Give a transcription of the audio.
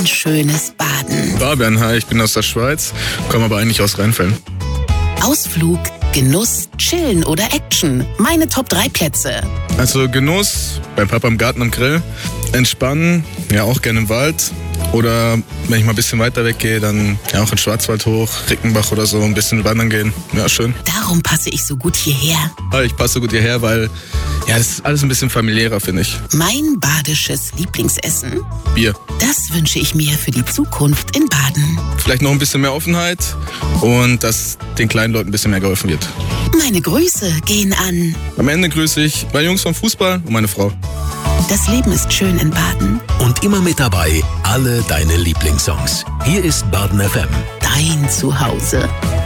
schönes Baden. Fabian, hi, ich bin aus der Schweiz, komme aber eigentlich aus Rheinfelden. Ausflug, Genuss, Chillen oder Action. Meine Top 3 Plätze. Also Genuss, beim Papa im Garten am Grill. Entspannen, ja auch gerne im Wald. Oder wenn ich mal ein bisschen weiter weggehe, dann ja auch in Schwarzwald hoch, Rickenbach oder so, ein bisschen wandern gehen. Ja, schön. Darum passe ich so gut hierher. Ich passe gut hierher, weil ja, das ist alles ein bisschen familiärer, finde ich. Mein badisches Lieblingsessen? Bier. Das wünsche ich mir für die Zukunft in Baden. Vielleicht noch ein bisschen mehr Offenheit und dass den kleinen Leuten ein bisschen mehr geholfen wird. Meine Grüße gehen an. Am Ende grüße ich meine Jungs vom Fußball und meine Frau. Das Leben ist schön in Baden. Und immer mit dabei alle deine Lieblingssongs. Hier ist Baden FM. Dein Zuhause.